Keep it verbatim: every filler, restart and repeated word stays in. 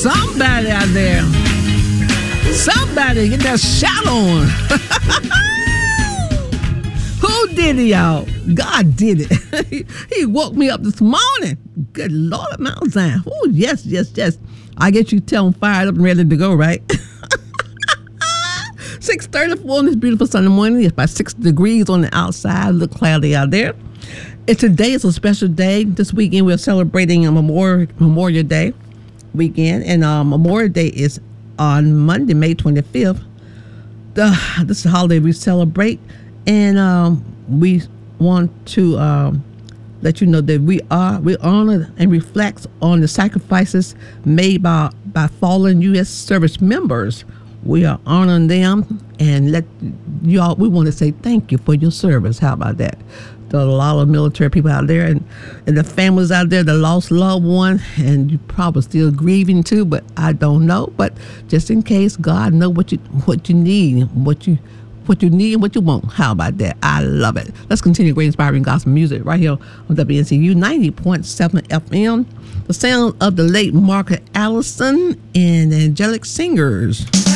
Somebody out there. Somebody get that shout on. Who did it, y'all? God did it. he, he woke me up this morning. Good Lord of Mount Zion. Oh, yes, yes, yes. I get you tell them fired up and ready to go, right? six thirty-four on this beautiful Sunday morning. It's about six degrees on the outside. Look cloudy out there. And today is a special day. This weekend we're celebrating a Memorial, Memorial Day weekend. And uh, Memorial Day is on Monday, May twenty-fifth. The, this is a holiday we celebrate. And um, we want to um, let you know that we are, we honor and reflect on the sacrifices made by, by fallen U S service members. We are honoring them and let y'all, we want to say thank you for your service. How about that? There are a lot of military people out there and, and the families out there that lost loved one, and you probably still grieving too, but I don't know. But just in case, God know what you what you need, what you what you need and what you want. How about that? I love it. Let's continue great inspiring gospel music right here on W N C U ninety point seven F M. The sound of the late Margaret Allison and Angelic Singers.